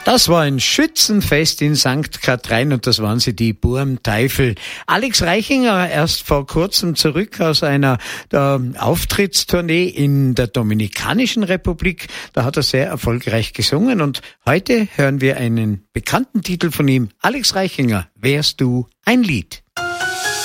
Das war ein Schützenfest in St. Katharin und das waren sie, die Burmteufel. Alex Reichinger, erst vor kurzem zurück aus einer Auftrittstournee in der Dominikanischen Republik. Da hat er sehr erfolgreich gesungen und heute hören wir einen bekannten Titel von ihm. Alex Reichinger, Wärst du ein Lied?